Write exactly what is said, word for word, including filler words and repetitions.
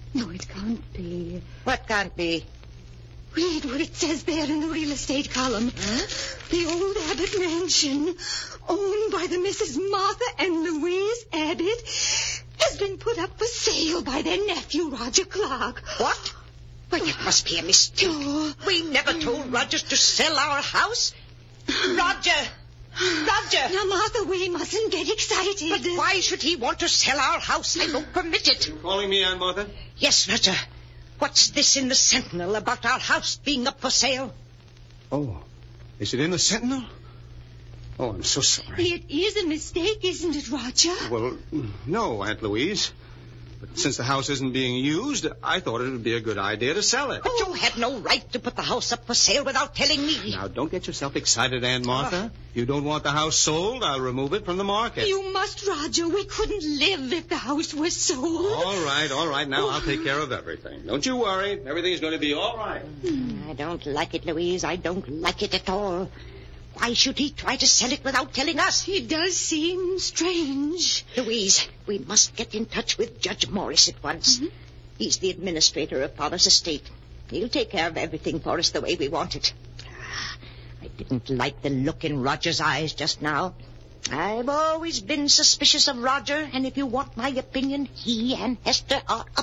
No, it can't be. What can't be? Read what it says there in the real estate column. Huh? The old Abbott mansion, owned by the Missus Martha and Louise Abbott, has been put up for sale by their nephew, Roger Clark. What? Well, it must be a mistake. Oh. We never told Roger to sell our house. Roger! Roger! Now, Martha, we mustn't get excited. But why should he want to sell our house? I don't permit it. You calling me, Aunt Martha? Yes, Roger. What's this in the Sentinel about our house being up for sale? Oh, is it in the Sentinel? Oh, I'm so sorry. It is a mistake, isn't it, Roger? Well, no, Aunt Louise. But since the house isn't being used, I thought it would be a good idea to sell it. But you had no right to put the house up for sale without telling me. Now, don't get yourself excited, Aunt Martha. You don't want the house sold, I'll remove it from the market. You must, Roger. We couldn't live if the house was sold. All right, all right. Now I'll take care of everything. Don't you worry. Everything's going to be all right. I don't like it, Louise. I don't like it at all. Why should he try to sell it without telling us? It does seem strange. Louise, we must get in touch with Judge Morris at once. Mm-hmm. He's the administrator of Father's estate. He'll take care of everything for us the way we want it. I didn't like the look in Roger's eyes just now. I've always been suspicious of Roger, and if you want my opinion, he and Hester are